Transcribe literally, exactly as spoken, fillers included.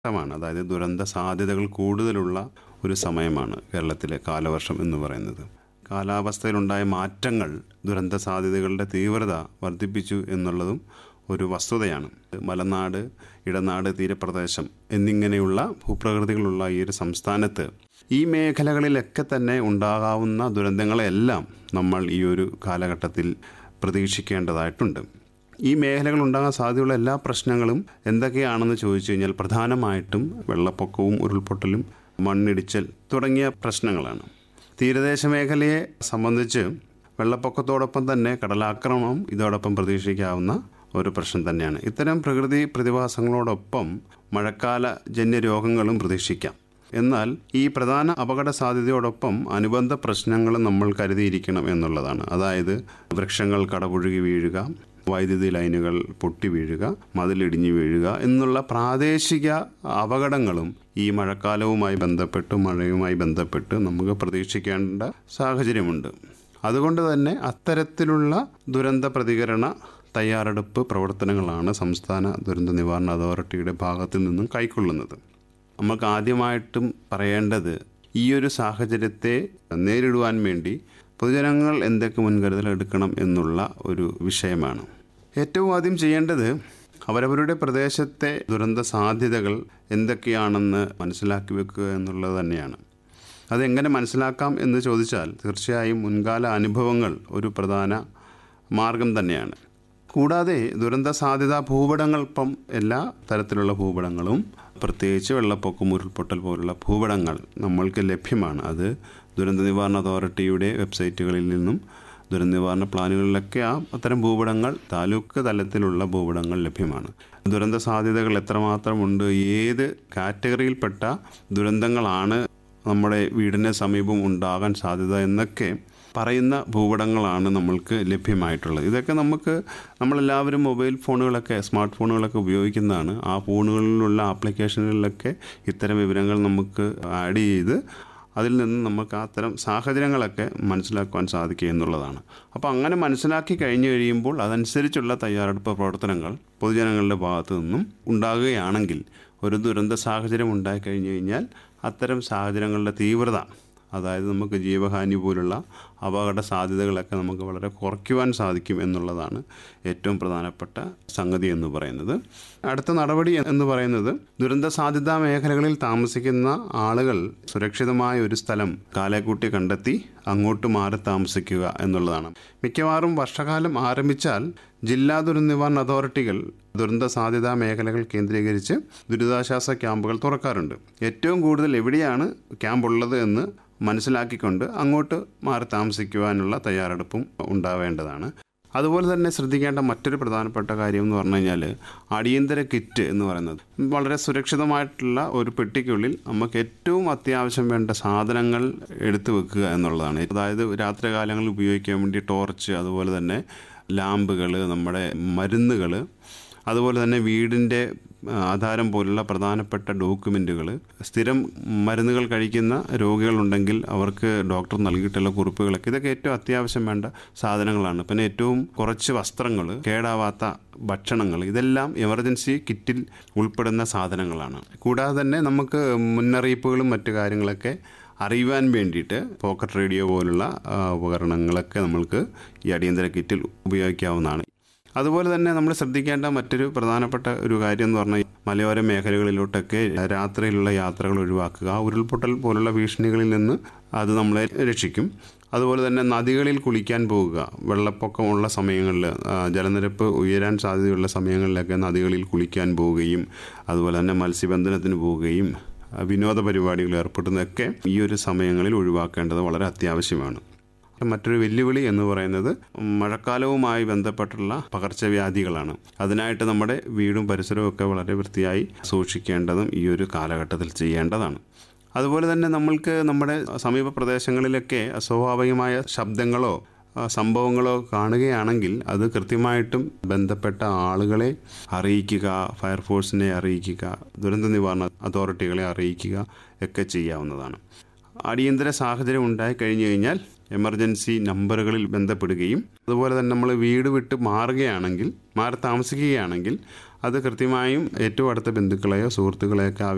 മാണ് അതായത് ദുരന്ത സാധ്യതകൾ കൂടുതലുള്ള ഒരു സമയമാണ് കേരളത്തിലെ കാലവർഷം എന്ന് പറയുന്നത്. കാലാവസ്ഥയിലുണ്ടായ മാറ്റങ്ങൾ ദുരന്ത സാധ്യതകളുടെ തീവ്രത വർദ്ധിപ്പിച്ചു എന്നുള്ളതും ഒരു വസ്തുതയാണ്. മലനാട്, ഇടനാട്, തീരപ്രദേശം എന്നിങ്ങനെയുള്ള ഭൂപ്രകൃതികളുള്ള ഈ ഒരു സംസ്ഥാനത്ത് ഈ മേഖലകളിലൊക്കെ തന്നെ ഉണ്ടാകാവുന്ന ദുരന്തങ്ങളെല്ലാം നമ്മൾ ഈ ഒരു കാലഘട്ടത്തിൽ പ്രതീക്ഷിക്കേണ്ടതായിട്ടുണ്ട്. ഈ മേഖലകൾ ഉണ്ടാകാൻ സാധ്യതയുള്ള എല്ലാ പ്രശ്നങ്ങളും എന്തൊക്കെയാണെന്ന് ചോദിച്ചു കഴിഞ്ഞാൽ പ്രധാനമായിട്ടും വെള്ളപ്പൊക്കവും ഉരുൾപൊട്ടലും മണ്ണിടിച്ചൽ തുടങ്ങിയ പ്രശ്നങ്ങളാണ്. തീരദേശ മേഖലയെ സംബന്ധിച്ച് വെള്ളപ്പൊക്കത്തോടൊപ്പം തന്നെ കടലാക്രമണം ഇതോടൊപ്പം പ്രതീക്ഷിക്കാവുന്ന ഒരു പ്രശ്നം തന്നെയാണ്. ഇത്തരം പ്രകൃതി പ്രതിഭാസങ്ങളോടൊപ്പം മഴക്കാല ജന്യ രോഗങ്ങളും പ്രതീക്ഷിക്കാം. എന്നാൽ ഈ പ്രധാന അപകട സാധ്യതയോടൊപ്പം അനുബന്ധ പ്രശ്നങ്ങൾ നമ്മൾ കരുതിയിരിക്കണം എന്നുള്ളതാണ്. അതായത് വൃക്ഷങ്ങൾ കടപുഴകി വീഴുക, വൈദ്യുതി ലൈനുകൾ പൊട്ടി വീഴുക, മതിലിടിഞ്ഞു വീഴുക എന്നുള്ള പ്രാദേശിക അപകടങ്ങളും ഈ മഴക്കാലവുമായി ബന്ധപ്പെട്ട് മഴയുമായി ബന്ധപ്പെട്ട് നമുക്ക് പ്രതീക്ഷിക്കേണ്ട സാഹചര്യമുണ്ട്. അതുകൊണ്ട് തന്നെ അത്തരത്തിലുള്ള ദുരന്ത പ്രതികരണ തയ്യാറെടുപ്പ് പ്രവർത്തനങ്ങളാണ് സംസ്ഥാന ദുരന്ത നിവാരണ അതോറിറ്റിയുടെ ഭാഗത്തു നിന്നും കൈക്കൊള്ളുന്നത്. നമുക്ക് ആദ്യമായിട്ടും പറയേണ്ടത് ഈ ഒരു സാഹചര്യത്തെ നേരിടുവാൻ വേണ്ടി പൊതുജനങ്ങൾ എന്തൊക്കെ മുൻകരുതൽ എടുക്കണം എന്നുള്ള ഒരു വിഷയമാണ്. ഏറ്റവും ആദ്യം ചെയ്യേണ്ടത് അവരവരുടെ പ്രദേശത്തെ ദുരന്ത സാധ്യതകൾ എന്തൊക്കെയാണെന്ന് മനസ്സിലാക്കി വെക്കുക എന്നുള്ളത് തന്നെയാണ്. അതെങ്ങനെ മനസ്സിലാക്കാം എന്ന് ചോദിച്ചാൽ തീർച്ചയായും മുൻകാല അനുഭവങ്ങൾ ഒരു പ്രധാന മാർഗം തന്നെയാണ്. കൂടാതെ ദുരന്ത സാധ്യതാ ഭൂപടങ്ങൾ ഇപ്പം എല്ലാ തരത്തിലുള്ള ഭൂപടങ്ങളും പ്രത്യേകിച്ച് വെള്ളപ്പൊക്കം, ഉരുൾപൊട്ടൽ പോലുള്ള ഭൂപടങ്ങൾ നമ്മൾക്ക് ലഭ്യമാണ്. അത് ദുരന്ത നിവാരണ അതോറിറ്റിയുടെ വെബ്സൈറ്റുകളിൽ നിന്നും ദുരന്ത നിവാരണ പ്ലാനുകളിലൊക്കെ ആ അത്തരം ഭൂപടങ്ങൾ താലൂക്ക് തലത്തിലുള്ള ഭൂപടങ്ങൾ ലഭ്യമാണ്. ദുരന്ത സാധ്യതകൾ എത്രമാത്രമുണ്ട്, ഏത് കാറ്റഗറിയിൽപ്പെട്ട ദുരന്തങ്ങളാണ് നമ്മുടെ വീടിന് സമീപം ഉണ്ടാകാൻ സാധ്യത എന്നൊക്കെ പറയുന്ന ഭൂപടങ്ങളാണ് നമ്മൾക്ക് ലഭ്യമായിട്ടുള്ളത്. ഇതൊക്കെ നമുക്ക് നമ്മളെല്ലാവരും മൊബൈൽ ഫോണുകളൊക്കെ സ്മാർട്ട് ഫോണുകളൊക്കെ ഉപയോഗിക്കുന്നതാണ്. ആ ഫോണുകളിലുള്ള ആപ്ലിക്കേഷനുകളിലൊക്കെ ഇത്തരം വിവരങ്ങൾ നമുക്ക് ആഡ് ചെയ്ത് അതിൽ നിന്ന് നമുക്ക് അത്തരം സാഹചര്യങ്ങളൊക്കെ മനസ്സിലാക്കുവാൻ സാധിക്കുക എന്നുള്ളതാണ്. അപ്പോൾ അങ്ങനെ മനസ്സിലാക്കി കഴിഞ്ഞു കഴിയുമ്പോൾ അതനുസരിച്ചുള്ള തയ്യാറെടുപ്പ് പ്രവർത്തനങ്ങൾ പൊതുജനങ്ങളുടെ ഭാഗത്തു നിന്നും ഉണ്ടാകുകയാണെങ്കിൽ ഒരു ദുരന്ത സാഹചര്യം ഉണ്ടായിക്കഴിഞ്ഞു കഴിഞ്ഞാൽ അത്തരം സാഹചര്യങ്ങളുടെ തീവ്രത, അതായത് നമുക്ക് ജീവഹാനി പോലുള്ള അപകട സാധ്യതകളൊക്കെ നമുക്ക് വളരെ കുറയ്ക്കുവാൻ സാധിക്കും എന്നുള്ളതാണ് ഏറ്റവും പ്രധാനപ്പെട്ട സംഗതി എന്ന് പറയുന്നത്. അടുത്ത നടപടി എന്ന് പറയുന്നത് ദുരന്ത സാധ്യതാ മേഖലകളിൽ താമസിക്കുന്ന ആളുകൾ സുരക്ഷിതമായ ഒരു സ്ഥലം കാലേക്കൂട്ടി കണ്ടെത്തി അങ്ങോട്ട് മാറി താമസിക്കുക എന്നുള്ളതാണ്. മിക്കവാറും വർഷകാലം ആരംഭിച്ചാൽ ജില്ലാ ദുരന്ത നിവാരണ അതോറിറ്റികൾ ദുരന്ത സാധ്യതാ മേഖലകൾ കേന്ദ്രീകരിച്ച് ദുരിതാശ്വാസ ക്യാമ്പുകൾ തുറക്കാറുണ്ട്. ഏറ്റവും കൂടുതൽ എവിടെയാണ് ക്യാമ്പ് ഉള്ളത് എന്ന് മനസ്സിലാക്കിക്കൊണ്ട് അങ്ങോട്ട് മാറി താമസിക്കുവാനുള്ള തയ്യാറെടുപ്പും ഉണ്ടാവേണ്ടതാണ്. അതുപോലെ തന്നെ ശ്രദ്ധിക്കേണ്ട മറ്റൊരു പ്രധാനപ്പെട്ട കാര്യം എന്ന് പറഞ്ഞു കഴിഞ്ഞാൽ അടിയന്തര കിറ്റ് എന്ന് പറയുന്നത് വളരെ സുരക്ഷിതമായിട്ടുള്ള ഒരു പെട്ടിക്കുള്ളിൽ നമുക്ക് ഏറ്റവും അത്യാവശ്യം വേണ്ട സാധനങ്ങൾ എടുത്തു വെക്കുക എന്നുള്ളതാണ്. അതായത് രാത്രികാലങ്ങളിൽ ഉപയോഗിക്കാൻ വേണ്ടി ടോർച്ച്, അതുപോലെ തന്നെ ലാമ്പുകൾ, നമ്മുടെ മരുന്നുകൾ, അതുപോലെ തന്നെ വീടിൻ്റെ ആധാരം പോലുള്ള പ്രധാനപ്പെട്ട ഡോക്യുമെൻറ്റുകൾ, സ്ഥിരം മരുന്നുകൾ കഴിക്കുന്ന രോഗികളുണ്ടെങ്കിൽ അവർക്ക് ഡോക്ടർ നൽകിയിട്ടുള്ള കുറിപ്പുകളൊക്കെ ഇതൊക്കെ ഏറ്റവും അത്യാവശ്യം വേണ്ട സാധനങ്ങളാണ്. പിന്നെ ഏറ്റവും കുറച്ച് വസ്ത്രങ്ങൾ, കേടാവാത്ത ഭക്ഷണങ്ങൾ, ഇതെല്ലാം എമർജൻസി കിറ്റിൽ ഉൾപ്പെടുന്ന സാധനങ്ങളാണ്. കൂടാതെ തന്നെ നമുക്ക് മുന്നറിയിപ്പുകളും മറ്റു കാര്യങ്ങളൊക്കെ അറിയുവാൻ വേണ്ടിയിട്ട് പോക്കറ്റ് റേഡിയോ പോലുള്ള ഉപകരണങ്ങളൊക്കെ നമ്മൾക്ക് ഈ അടിയന്തര കിറ്റിൽ ഉപയോഗിക്കാവുന്നതാണ്. അതുപോലെ തന്നെ നമ്മൾ ശ്രദ്ധിക്കേണ്ട മറ്റൊരു പ്രധാനപ്പെട്ട ഒരു കാര്യം എന്ന് പറഞ്ഞാൽ മലയോര മേഖലകളിലോട്ടൊക്കെ രാത്രിയിലുള്ള യാത്രകൾ ഒഴിവാക്കുക. ഉരുൾപൊട്ടൽ പോലുള്ള ഭീഷണികളിൽ നിന്ന് അത് നമ്മളെ രക്ഷിക്കും. അതുപോലെ തന്നെ നദികളിൽ കുളിക്കാൻ പോവുക. വെള്ളപ്പൊക്കമുള്ള സമയങ്ങളിൽ, ജലനിരപ്പ് ഉയരാൻ സാധ്യതയുള്ള സമയങ്ങളിലൊക്കെ നദികളിൽ കുളിക്കാൻ പോവുകയും അതുപോലെ തന്നെ മത്സ്യബന്ധനത്തിന് പോവുകയും വിനോദ പരിപാടികൾ ഏർപ്പെടുന്നതൊക്കെ ഈ ഒരു സമയങ്ങളിൽ ഒഴിവാക്കേണ്ടത് വളരെ അത്യാവശ്യമാണ്. മറ്റൊരു വെല്ലുവിളി എന്ന് പറയുന്നത് മഴക്കാലവുമായി ബന്ധപ്പെട്ടുള്ള പകർച്ചവ്യാധികളാണ്. അതിനായിട്ട് നമ്മുടെ വീടും പരിസരവും ഒക്കെ വളരെ വൃത്തിയായി സൂക്ഷിക്കേണ്ടതും ഈ ഒരു കാലഘട്ടത്തിൽ ചെയ്യേണ്ടതാണ്. അതുപോലെ തന്നെ നമ്മൾക്ക് നമ്മുടെ സമീപ പ്രദേശങ്ങളിലൊക്കെ അസ്വാഭാവികമായ ശബ്ദങ്ങളോ സംഭവങ്ങളോ കാണുകയാണെങ്കിൽ അത് കൃത്യമായിട്ടും ബന്ധപ്പെട്ട ആളുകളെ അറിയിക്കുക, ഫയർഫോഴ്സിനെ അറിയിക്കുക, ദുരന്ത നിവാരണ അതോറിറ്റികളെ അറിയിക്കുക ഒക്കെ ചെയ്യാവുന്നതാണ്. അടിയന്തര സാഹചര്യം ഉണ്ടായി കഴിഞ്ഞു കഴിഞ്ഞാൽ എമർജൻസി നമ്പറുകളിൽ ബന്ധപ്പെടുകയും അതുപോലെ തന്നെ നമ്മൾ വീട് വിട്ട് മാറുകയാണെങ്കിൽ, മാറി താമസിക്കുകയാണെങ്കിൽ അത് കൃത്യമായും ഏറ്റവും അടുത്ത ബന്ധുക്കളെയോ സുഹൃത്തുക്കളെയൊക്കെ